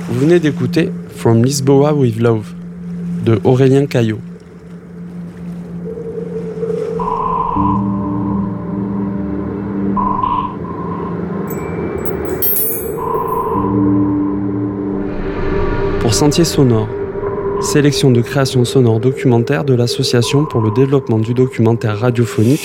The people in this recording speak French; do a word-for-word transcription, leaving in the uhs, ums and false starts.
Vous venez d'écouter From Lisboa with Love de Aurélien Caillot. Pour Sentier Sonore, sélection de créations sonores documentaires de l'Association pour le développement du documentaire radiophonique